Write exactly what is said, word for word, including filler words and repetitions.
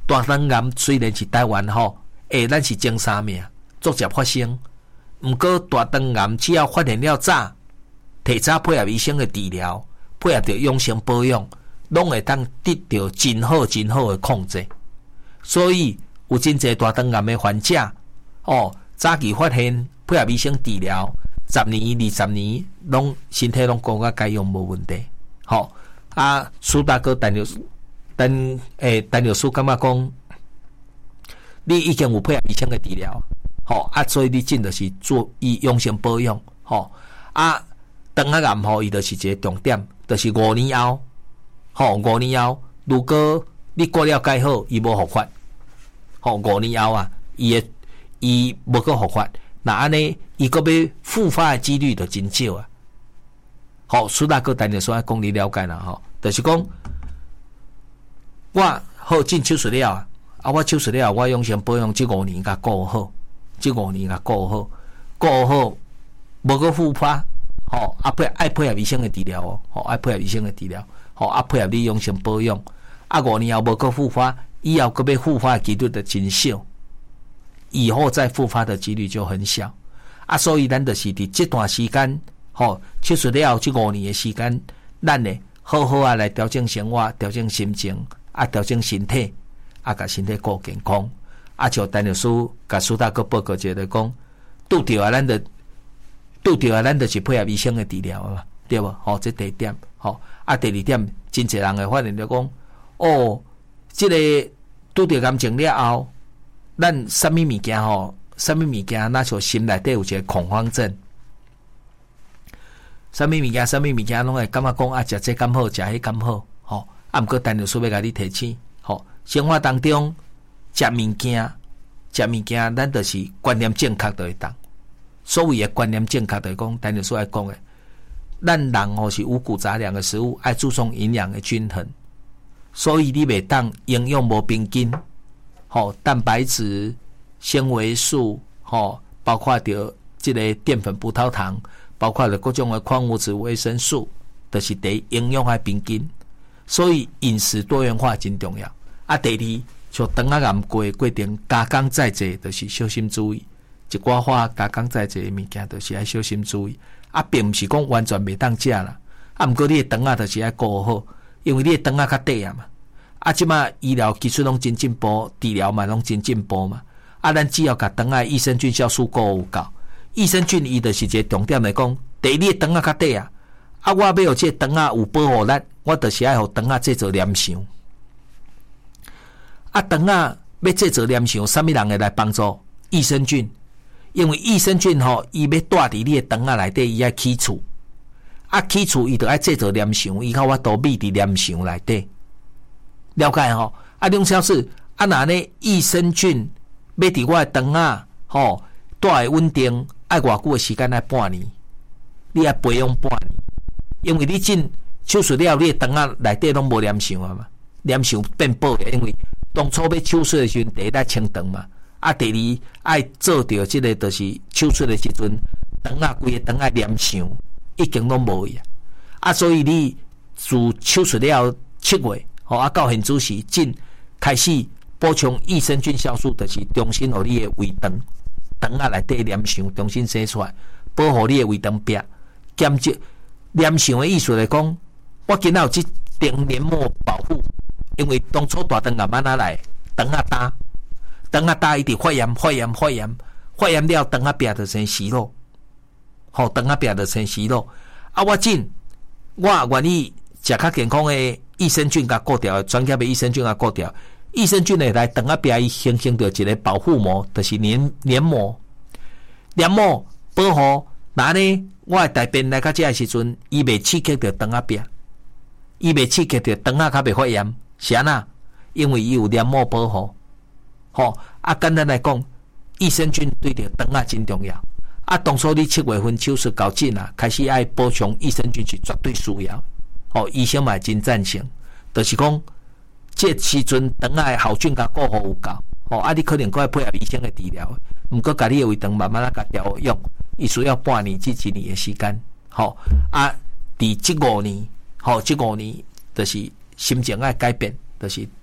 大肠癌虽然是台湾吼，诶，咱是前三名，逐渐发生。毋过大肠癌只要发现了早，提早配合医生的治疗，配合着养生保养，拢会当得到真好真好的控制。所以有真侪大肠癌的患者，哦，早期发现，配合医生治疗，十年、二十年，拢身体拢讲甲改用无问题。好、哦、啊，苏大哥陈律师，陈诶陈律师感觉讲，你已经有配合医生的治疗，好、哦、啊，所以你真的是做伊养生保养，好、哦、啊，肠仔癌吼，伊就是一个重点，就是五年后，好、哦、五年后，如果你过了解好，伊无复发，好、哦、五年后啊，伊诶伊无个复发，那安尼伊个要复发的几率就真少啊。好，苏大哥等下说讲你了解啦吼，就是讲我好进手术了啊，啊我手术了，我养生保养这五年甲顾好，这五年甲顾好，顾好无个复发，吼啊配爱配合医生的治疗哦，吼爱配合医生的治疗，吼啊配合你养生保养，啊五年后无个复发，以后个要复发的几率就真少，以后再复发的几率就很小，啊所以咱就是伫这段时间。吼，手术了这五年的时间，咱呢好好啊来调整生活、调整心情，啊调整身体，啊甲身体顾健康。啊像陈律师甲苏大哥报告一个讲，拄着啊，咱的拄着啊，咱就是配合医生的治疗嘛，对无？吼、哦，这第一点。吼、哦，啊第二点，真侪人会发现着讲，哦，这个拄着癌症了后，咱什么物件吼，什么物件，那像心内底有一个恐慌症。什么物件，什么物件，拢会感觉讲啊，食这敢好，食迄敢好，吼、哦。啊，毋过陈律师要甲你提醒，吼、哦，生活当中食物件，食物件，咱就是观念正确就会当。所谓的观念正确，就是讲陈律师爱讲的，咱人吼是五谷杂粮的食物，爱注重营养的均衡。所以你袂当营养无平均，吼、哦，蛋白质、纤维素，吼、哦，包括着这个淀粉、葡萄糖。包括了各种的矿物质、维生素，都、就是第营养还平均，所以饮食多元化真重要。啊，第二，像肠仔癌过的过程，加工再济，就是小心注意。一寡花加工再济的物件，就是要小心注意。啊，并不是讲完全袂当食啦。啊，毋过你的肠仔就是要顾好，因为你的肠仔较短啊嘛。啊，即马医疗技术拢真进步，治疗嘛拢真进步嘛。啊，咱只要甲肠仔益生菌酵素顾有够。益生菌伊就是一个重点来讲，第一你的肠仔较短啊，啊我要有这肠仔有保护力，我就是爱互肠仔制作黏相。啊肠仔要制作黏相，啥物人会来帮助？益生菌，因为益生菌吼，伊要带伫你的肠仔内底，伊爱起厝，啊起厝伊就爱制作黏相，伊较我多米伫黏相内底，了解吼？啊梁小姐，啊那呢益生菌要伫我的肠仔吼带会稳定。爱偌久的时间？爱半年，你爱培养半年，因为你进手术了，你的肠仔内底拢无黏相啊嘛，黏相变薄嘅，因为当初要手术的时阵，第一来清肠嘛，啊，第二爱做到即个就是手术的时阵，肠仔规个肠仔黏相已经拢无去啊，啊，所以你自手术了七月，吼啊到现主时进开始补充益生菌酵素，就是重新互你的胃肠。肠仔内底黏相重新生出来，保护你的胃肠壁。减少黏相的意思来讲，我今仔有这层黏膜保护，因为当初大肠癌安那来，肠仔大，肠仔大一直发炎、发炎、发炎，发炎了肠仔壁就生息肉，吼，肠仔壁就生息肉。啊，我进，我愿意食较健康的益生菌甲顾掉，专业的益生菌甲顾掉。益生菌呢来肠仔壁伊形成着一个保护膜，就是黏黏膜，黏膜保护。那呢，我的大便来到这的时阵，伊袂刺激着肠仔壁，伊袂刺激着肠仔较袂发炎，是安那？因为伊有黏膜保护。吼、哦，啊，简单来讲，益生菌对着肠仔真重要。啊，当初你七月份手术搞进啊，开始爱补充益生菌是绝对需要。哦，医生嘛真赞成，就是讲。这时阵肠仔的好菌甲顾护有够，吼、哦、啊！你可能搁要配合医生的治疗，毋过甲你的胃肠慢慢啊甲调养，伊需要半年至一年的时间，吼、哦、啊！伫即五年，吼、哦，即五年就是心情爱改变，就是